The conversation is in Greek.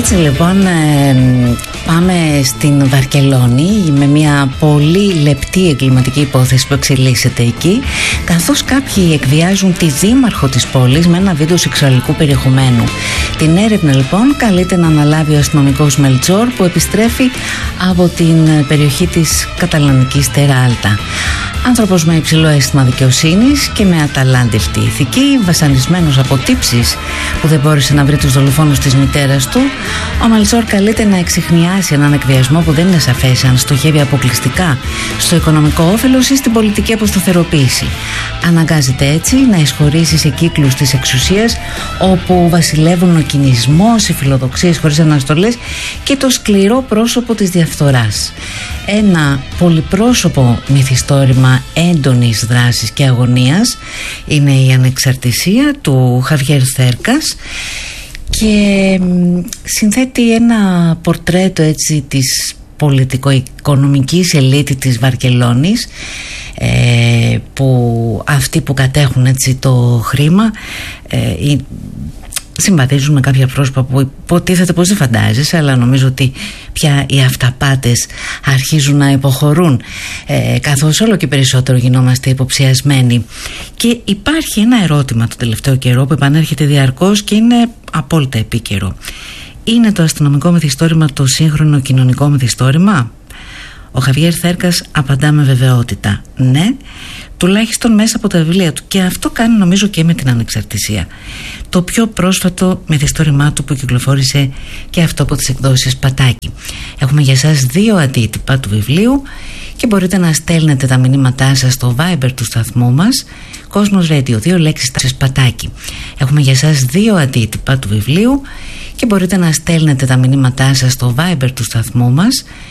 Έτσι λοιπόν πάμε στην Βαρκελόνη με μια πολύ λεπτή εγκληματική υπόθεση που εξελίσσεται εκεί, καθώς κάποιοι εκβιάζουν τη δήμαρχο της πόλης με ένα βίντεο σεξουαλικού περιεχομένου. Την έρευνα λοιπόν καλείται να αναλάβει ο αστυνομικός Μελτσόρ, που επιστρέφει από την περιοχή της καταλανικής Τεράλτα. Άνθρωπος με υψηλό αίσθημα δικαιοσύνης και με αταλάντευτη ηθική, βασανισμένος από τύψεις που δεν μπόρεσε να βρει τους δολοφόνους της μητέρας του, ο Μελτσόρ καλείται να εξιχνιάσει έναν εκβιασμό που δεν είναι σαφές αν στοχεύει αποκλειστικά στο οικονομικό όφελος ή στην πολιτική αποσταθεροποίηση. Αναγκάζεται έτσι να εισχωρήσει σε κύκλους της εξουσίας όπου βασιλεύουν ο κινησμός, οι φιλοδοξίες χωρίς αναστολές και το σκληρό πρόσωπο της διαφθοράς. Ένα πολυπρόσωπο μυθιστόρημα έντονης δράσης και αγωνίας είναι η Ανεξαρτησία του Χαβιέρ Θέρκας και συνθέτει ένα πορτρέτο έτσι της πολιτικο-οικονομικής ελίτη της Βαρκελόνης, που αυτοί που κατέχουν έτσι το χρήμα συμπαθίζουν με κάποια πρόσωπα που υποτίθεται πως δεν φαντάζεσαι, αλλά νομίζω ότι πια οι αυταπάτες αρχίζουν να υποχωρούν, καθώς όλο και περισσότερο γινόμαστε υποψιασμένοι. Και υπάρχει ένα ερώτημα το τελευταίο καιρό που επανέρχεται διαρκώς και είναι απόλυτα επίκαιρο. Είναι το αστυνομικό μυθιστόρημα το σύγχρονο κοινωνικό μυθιστόρημα? Ο Χαβιέρ Θέρκας απαντά με βεβαιότητα ναι, τουλάχιστον μέσα από τα βιβλία του, και αυτό κάνει νομίζω και με την Ανεξαρτησία, το πιο πρόσφατο μυθιστόρημά του που κυκλοφόρησε και αυτό από τις εκδόσεις Πατάκη. Έχουμε για σας 2 αντίτυπα του βιβλίου και μπορείτε να στέλνετε τα μηνύματά σας στο Viber του σταθμού μας, Κόσμος Radio, 2 λέξεις Πατάκη. Έχουμε για σας 2 αντίτυπα του βιβλίου και μπορείτε να στέλνετε τα μηνύματά σας στο Viber του σταθμού μας,